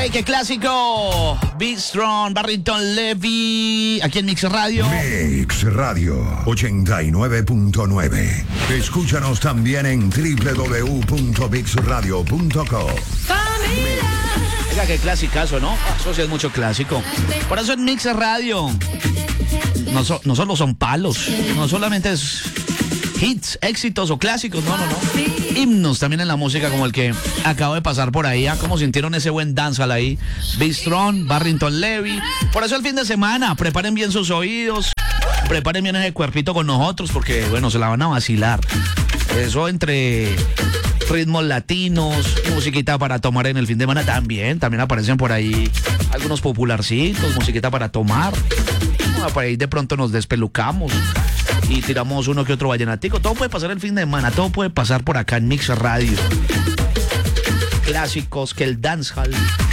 Hey, qué clásico. Big Strong, Barrington Levy, aquí en Mix Radio. Mix Radio 89.9. Escúchanos también en www.mixradio.co. Oiga, qué clasicazo, ¿no? Eso sí es mucho clásico. Por eso en Mix Radio no solo son palos, no solamente es hits, éxitos o clásicos, no. Himnos también en la música, como el que acabo de pasar por ahí. ¿Cómo sintieron ese buen dancehall ahí? Big Strong, Barrington Levy. Por eso el fin de semana, preparen bien sus oídos, preparen bien ese cuerpito con nosotros, porque, bueno, se la van a vacilar. Eso entre ritmos latinos, musiquita para tomar en el fin de semana también aparecen por ahí algunos popularcitos, musiquita para tomar. Por ahí de pronto nos despelucamos y tiramos uno que otro vallenatico. Todo puede pasar el fin de semana, todo puede pasar por acá en Mix Radio. Clásicos, que el dancehall,